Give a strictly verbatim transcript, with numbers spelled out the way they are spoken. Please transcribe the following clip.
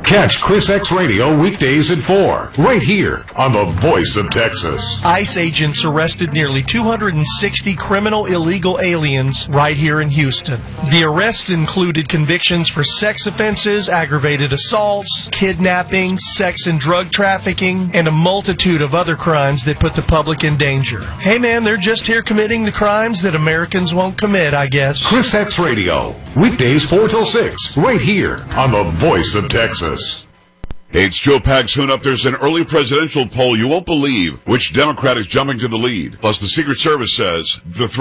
Catch Chris X Radio weekdays at four, right here on the Voice of Texas. ICE agents arrested nearly two hundred sixty criminal illegal aliens right here in Houston. The arrests included convictions for sex offenses, aggravated assaults, kidnapping, sex and drug trafficking, and a multitude of other crimes that put the public in danger. Hey man, they're just here committing the crimes that Americans won't commit, I guess. Chris X Radio, weekdays four till six, right here on the Voice of Texas. Hey, it's Joe Pags. Soon up, there's an early presidential poll you won't believe which Democrat is jumping to the lead. Plus, the Secret Service says the